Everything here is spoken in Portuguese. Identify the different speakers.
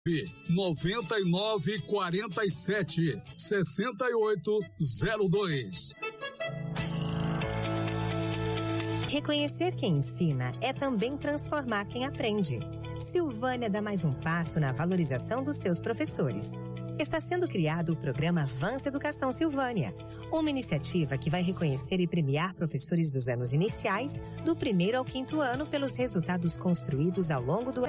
Speaker 1: 9947-6802.
Speaker 2: Reconhecer quem ensina é também transformar quem aprende. Silvânia dá mais um passo na valorização dos seus professores. Está sendo criado o programa Avança Educação Silvânia, uma iniciativa que vai reconhecer e premiar professores dos anos iniciais, do 1º ao 5º ano, pelos resultados construídos ao longo do